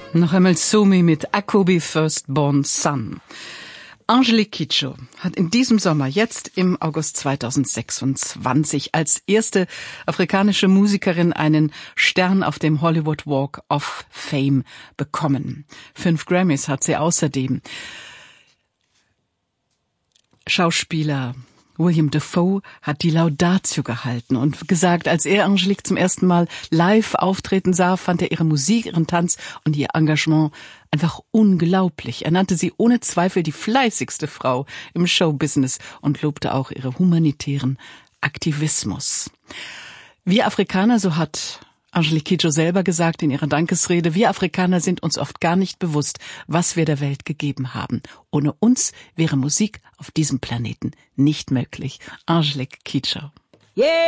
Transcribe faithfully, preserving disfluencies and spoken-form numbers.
Noch einmal Somi mit Akobi Firstborn Son. Angelique Kidjo hat in diesem Sommer, jetzt im August zweitausendsechsundzwanzig, als erste afrikanische Musikerin einen Stern auf dem Hollywood Walk of Fame bekommen. Fünf Grammys hat sie außerdem. Schauspieler William Dafoe hat die Laudatio gehalten und gesagt, als er Angelique zum ersten Mal live auftreten sah, fand er ihre Musik, ihren Tanz und ihr Engagement einfach unglaublich. Er nannte sie ohne Zweifel die fleißigste Frau im Showbusiness und lobte auch ihren humanitären Aktivismus. Wir Afrikaner, so hat Angelique Kidjo selber gesagt in ihrer Dankesrede, wir Afrikaner sind uns oft gar nicht bewusst, was wir der Welt gegeben haben. Ohne uns wäre Musik auf diesem Planeten nicht möglich. Angelique Kidjo. Yeah.